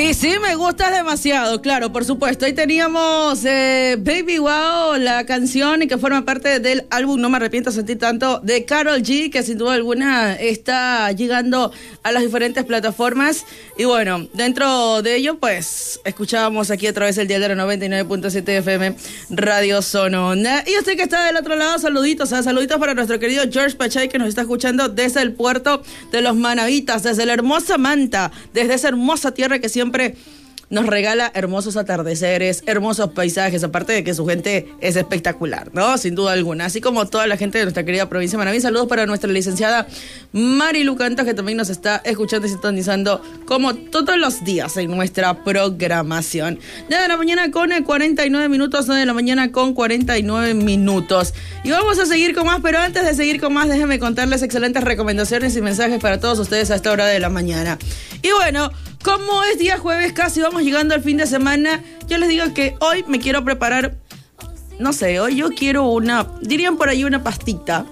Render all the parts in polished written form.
Y sí, me gustas demasiado, claro, por supuesto. Ahí teníamos Baby Wow, la canción que forma parte del álbum No Me Arrepiento Sentir Tanto de Karol G, que sin duda alguna está llegando a las diferentes plataformas. Y bueno, dentro de ello, pues, escuchábamos aquí a través del dial de la 99.7 FM Radio Sonora. Y usted que está del otro lado, saluditos, saluditos para nuestro querido George Pachay, que nos está escuchando desde el puerto de los Manavitas, desde la hermosa Manta, desde esa hermosa tierra que siempre nos regala hermosos atardeceres, hermosos paisajes, aparte de que su gente es espectacular, ¿no? Sin duda alguna. Así como toda la gente de nuestra querida provincia de Manaví. Saludos para nuestra licenciada Marilu Cantos, que también nos está escuchando y sintonizando como todos los días en nuestra programación. 9 de la mañana con 49 minutos, 9 de la mañana con 49 minutos. Y vamos a seguir con más, pero antes de seguir con más, déjenme contarles excelentes recomendaciones y mensajes para todos ustedes a esta hora de la mañana. Y bueno, como es día jueves, casi vamos llegando al fin de semana, yo les digo que hoy me quiero preparar, no sé, hoy yo quiero dirían por ahí una pastita.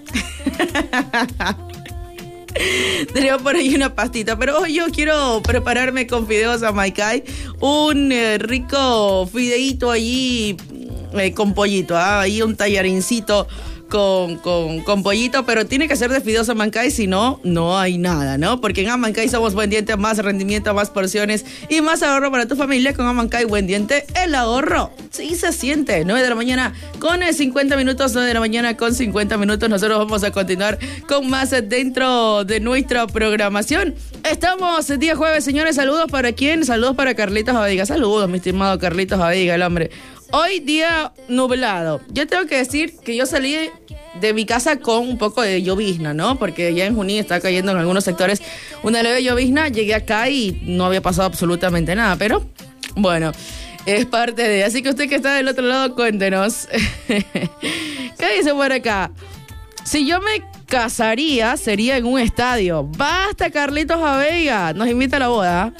Dirían por ahí una pastita, pero hoy yo quiero prepararme con fideos Jamaicay, un rico fideíto allí con pollito, ahí un tallarincito con pollito, pero tiene que ser de fideos Amancay, si no, no hay nada, ¿no? Porque en Amancay somos buen diente, más rendimiento, más porciones y más ahorro para tu familia. Con Amancay, buen diente, el ahorro sí se siente. 9 de la mañana con 50 minutos, 9 de la mañana con 50 minutos. Nosotros vamos a continuar con más dentro de nuestra programación. Estamos día jueves, señores. Saludos para quién, saludos para Carlitos Abadiga. Saludos, mi estimado Carlitos Abadiga, el hombre. Hoy día nublado. Yo tengo que decir que yo salí de mi casa con un poco de llovizna, ¿no? Porque ya en Junín está cayendo en algunos sectores una leve llovizna. Llegué acá y no había pasado absolutamente nada, pero bueno, es parte de... Así que usted que está del otro lado, cuéntenos. ¿Qué dice por acá? Si yo me casaría, sería en un estadio. Basta, Carlitos Abeiga. Nos invita a la boda.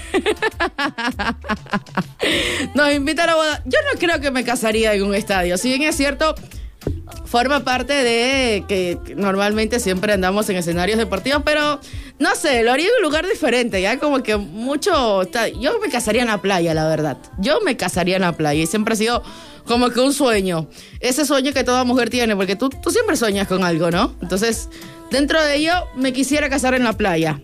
Nos invita a la boda. Yo no creo que me casaría en un estadio. Si bien es cierto, forma parte de que normalmente siempre andamos en escenarios deportivos, pero no sé, lo haría en un lugar diferente, ya como que mucho... Yo me casaría en la playa, la verdad. Yo me casaría en la playa y siempre ha sido como que un sueño. Ese sueño que toda mujer tiene, porque tú siempre sueñas con algo, ¿no? Entonces, dentro de ello, me quisiera casar en la playa.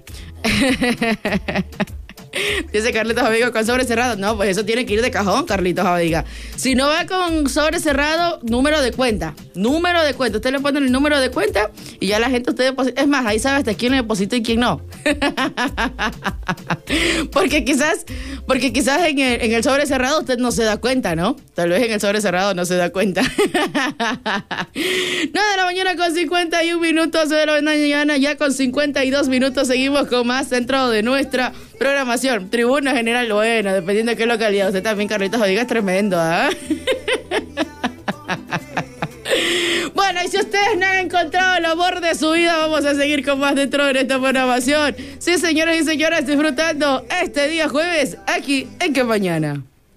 Dice Carlitos Abadiga, con sobre cerrado. No, pues eso tiene que ir de cajón, Carlitos Abadiga. Si no va con sobre cerrado, número de cuenta. Número de cuenta. Usted le pone el número de cuenta y ya la gente usted deposita. Es más, ahí sabe hasta quién le deposita y quién no. Porque quizás en el sobre cerrado usted no se da cuenta, ¿no? Tal vez en el sobre cerrado no se da cuenta. 9 de la mañana con 51 minutos, 9 de la mañana ya con 52 minutos. Seguimos con más dentro de nuestra programación. Tribuna General, bueno, dependiendo de qué localidad. Usted también, Carlitos Abadiga, es tremendo, ¿ah? Bueno, y si ustedes no han encontrado el amor de su vida, vamos a seguir con más dentro de esta programación. Sí, señores y señoras, disfrutando este día jueves aquí en Que Mañana.